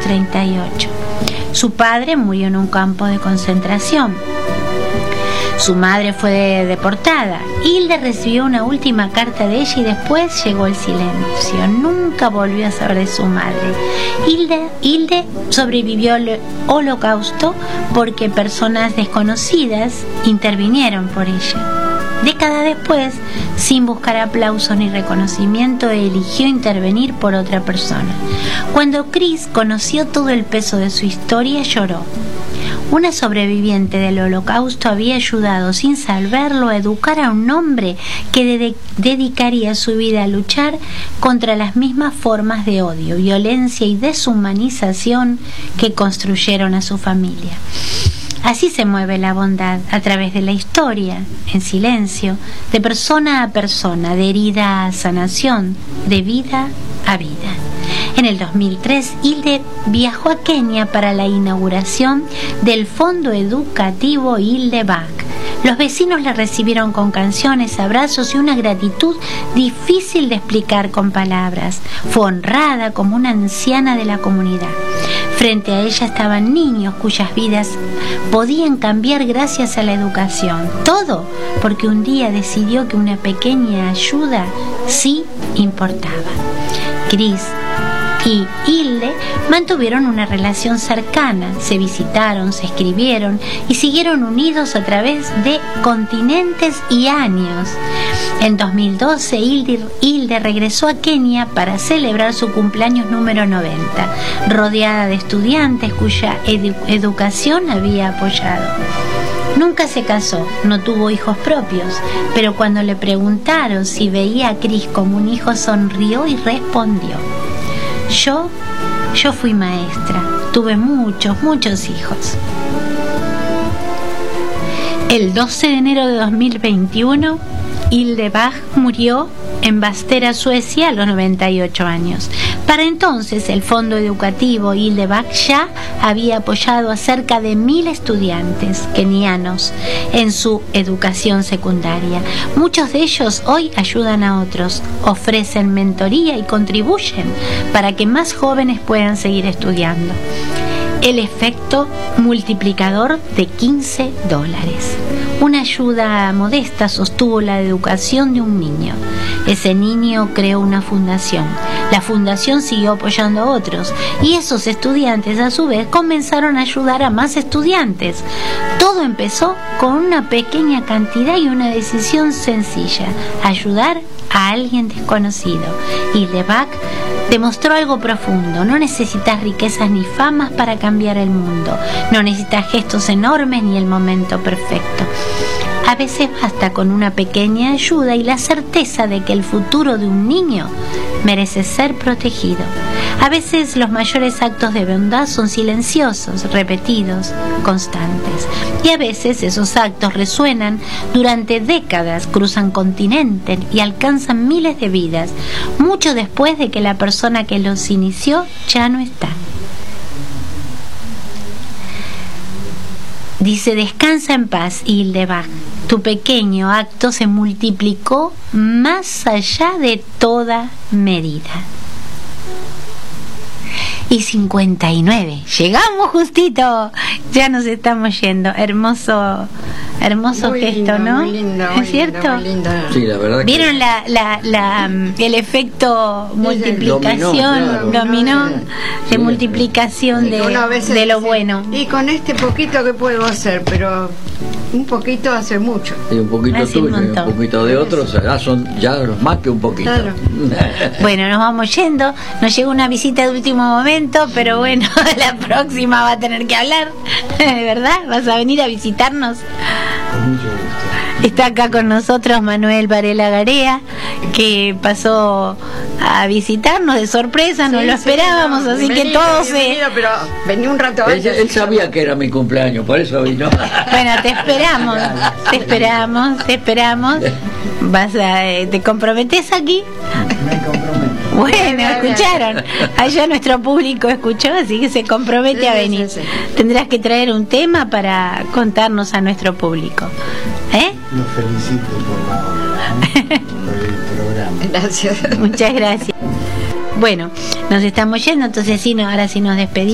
1938. Su padre murió en un campo de concentración. Su madre fue deportada. Hilde recibió una última carta de ella y después llegó el silencio. Nunca volvió a saber de su madre. Hilde sobrevivió al Holocausto porque personas desconocidas intervinieron por ella. Décadas después, sin buscar aplausos ni reconocimiento, eligió intervenir por otra persona. Cuando Chris conoció todo el peso de su historia, lloró. Una sobreviviente del Holocausto había ayudado, sin saberlo, a educar a un hombre que dedicaría su vida a luchar contra las mismas formas de odio, violencia y deshumanización que construyeron a su familia. Así se mueve la bondad, a través de la historia, en silencio, de persona a persona, de herida a sanación, de vida a vida. En el 2003, Hilde viajó a Kenia para la inauguración del Fondo Educativo Hilde Back. Los vecinos la recibieron con canciones, abrazos y una gratitud difícil de explicar con palabras. Fue honrada como una anciana de la comunidad. Frente a ella estaban niños cuyas vidas podían cambiar gracias a la educación. Todo porque un día decidió que una pequeña ayuda sí importaba. Chris y Hilde mantuvieron una relación cercana, se visitaron, se escribieron y siguieron unidos a través de continentes y años. En 2012, Hilde regresó a Kenia para celebrar su cumpleaños número 90, rodeada de estudiantes cuya educación había apoyado. Nunca se casó, no tuvo hijos propios, pero cuando le preguntaron si veía a Chris como un hijo, sonrió y respondió: Yo fui maestra, tuve muchos hijos. El 12 de enero de 2021, Hilde Bach murió en Bastera, Suecia, a los 98 años. Para entonces, el Fondo Educativo Hilde Bach ya había apoyado a cerca de 1.000 estudiantes kenianos en su educación secundaria. Muchos de ellos hoy ayudan a otros, ofrecen mentoría y contribuyen para que más jóvenes puedan seguir estudiando. El efecto multiplicador de $15. Una ayuda modesta sostuvo la educación de un niño. Ese niño creó una fundación. La fundación siguió apoyando a otros y esos estudiantes a su vez comenzaron a ayudar a más estudiantes. Todo empezó con una pequeña cantidad y una decisión sencilla: ayudar a alguien desconocido. Hilde Bach demostró algo profundo: no necesitas riquezas ni famas para cambiar el mundo, no necesitas gestos enormes ni el momento perfecto. A veces basta con una pequeña ayuda y la certeza de que el futuro de un niño merece ser protegido. A veces los mayores actos de bondad son silenciosos, repetidos, constantes. Y a veces esos actos resuenan durante décadas, cruzan continentes y alcanzan miles de vidas, mucho después de que la persona que los inició ya no está. Dice: descansa en paz, Hilde Bach. Tu pequeño acto se multiplicó más allá de toda medida. Y 59. Llegamos justito. Ya nos estamos yendo. Hermoso muy gesto, lindo, ¿no? Muy lindo, ¿Es cierto? Muy lindo. Sí, la verdad. ¿Vieron el efecto multiplicación? Dominó de multiplicación de lo bueno. Y con este poquito que puedo hacer, pero un poquito hace mucho. Y un poquito tuyo, un poquito de otros, son ya más que un poquito. Claro. Bueno, nos vamos yendo. Nos llegó una visita de último momento, pero bueno, la próxima va a tener que hablar, ¿verdad? ¿Vas a venir a visitarnos? Con mucho gusto. Está acá con nosotros Manuel Varela Garea, que pasó a visitarnos de sorpresa, no lo esperábamos, así que todos pero vení un rato antes. Él sabía que era mi cumpleaños, por eso vino. Bueno, te esperamos. ¿Te comprometés aquí? Me comprometo. Bueno, escucharon. Allá nuestro público escuchó, así que se compromete a venir. Sí. Tendrás que traer un tema para contarnos a nuestro público. Los felicito por el programa. Gracias. Muchas gracias. Bueno, nos estamos yendo, entonces ahora sí nos despedimos.